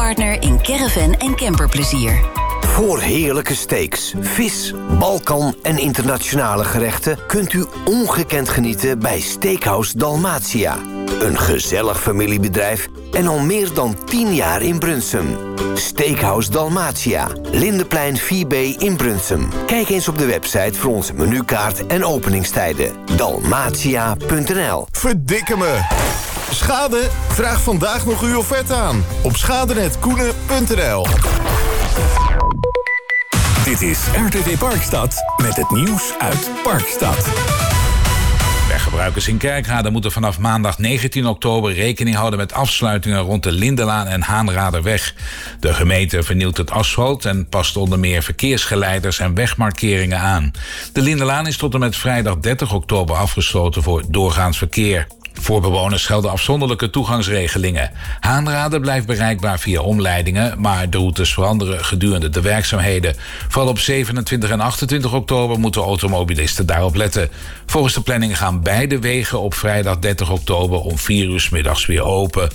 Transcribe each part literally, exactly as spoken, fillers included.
partner in caravan en camperplezier. Voor heerlijke steaks, vis, Balkan en internationale gerechten kunt u ongekend genieten bij Steakhouse Dalmatia. Een gezellig familiebedrijf en al meer dan tien jaar in Brunssum. Steakhouse Dalmatia, Lindeplein vier B in Brunssum. Kijk eens op de website voor onze menukaart en openingstijden. dalmatia punt n l. Verdikke me! Schade? Vraag vandaag nog uw offerte aan op schadenet koenen punt n l. Dit is R T V Parkstad met het nieuws uit Parkstad. Weggebruikers in Kerkrade moeten vanaf maandag negentien oktober rekening houden met afsluitingen rond de Lindenlaan en Haanraderweg. De gemeente vernieuwt het asfalt en past onder meer verkeersgeleiders en wegmarkeringen aan. De Lindenlaan is tot en met vrijdag dertig oktober afgesloten voor doorgaans verkeer. Voor bewoners gelden afzonderlijke toegangsregelingen. Haanrade blijft bereikbaar via omleidingen, maar de routes veranderen gedurende de werkzaamheden. Vooral op zevenentwintig en achtentwintig oktober moeten automobilisten daarop letten. Volgens de planning gaan beide wegen op vrijdag dertig oktober om vier uur 's middags weer open.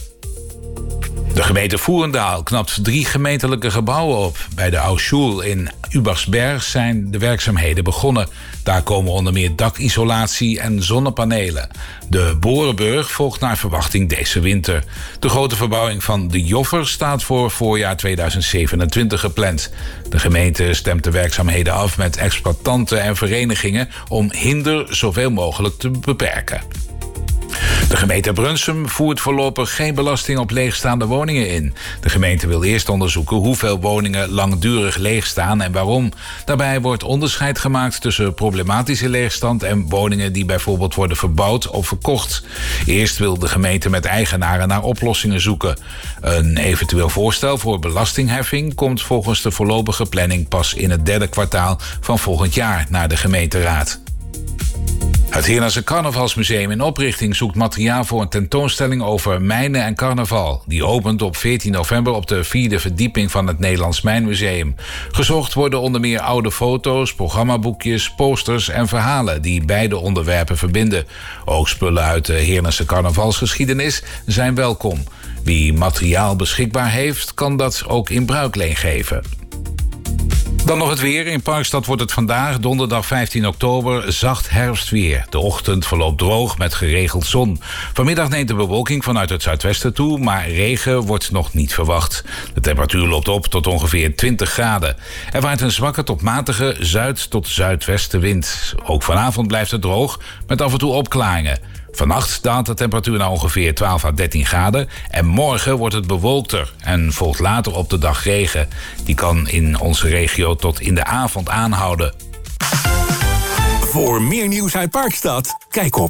De gemeente Voerendaal knapt drie gemeentelijke gebouwen op. Bij de Ausschul in Ubersberg zijn de werkzaamheden begonnen. Daar komen onder meer dakisolatie en zonnepanelen. De Borenburg volgt naar verwachting deze winter. De grote verbouwing van de Joffer staat voor voorjaar tweeduizend zevenentwintig gepland. De gemeente stemt de werkzaamheden af met exploitanten en verenigingen om hinder zoveel mogelijk te beperken. De gemeente Brunssum voert voorlopig geen belasting op leegstaande woningen in. De gemeente wil eerst onderzoeken hoeveel woningen langdurig leegstaan en waarom. Daarbij wordt onderscheid gemaakt tussen problematische leegstand en woningen die bijvoorbeeld worden verbouwd of verkocht. Eerst wil de gemeente met eigenaren naar oplossingen zoeken. Een eventueel voorstel voor belastingheffing komt volgens de voorlopige planning pas in het derde kwartaal van volgend jaar naar de gemeenteraad. Het Heerlense Carnavalsmuseum in oprichting zoekt materiaal voor een tentoonstelling over mijnen en carnaval. Die opent op veertien november op de vierde verdieping van het Nederlands Mijnmuseum. Gezocht worden onder meer oude foto's, programmaboekjes, posters en verhalen die beide onderwerpen verbinden. Ook spullen uit de Heerlense carnavalsgeschiedenis zijn welkom. Wie materiaal beschikbaar heeft, kan dat ook in bruikleen geven. Dan nog het weer. In Parkstad wordt het vandaag, donderdag vijftien oktober, zacht herfstweer. De ochtend verloopt droog met geregeld zon. Vanmiddag neemt de bewolking vanuit het zuidwesten toe, maar regen wordt nog niet verwacht. De temperatuur loopt op tot ongeveer twintig graden. Er waait een zwakke tot matige zuid- tot zuidwestenwind. Ook vanavond blijft het droog, met af en toe opklaringen. Vannacht daalt de temperatuur naar ongeveer twaalf à dertien graden. En morgen wordt het bewolkter en volgt later op de dag regen. Die kan in onze regio tot in de avond aanhouden. Voor meer nieuws uit Parkstad, kijk op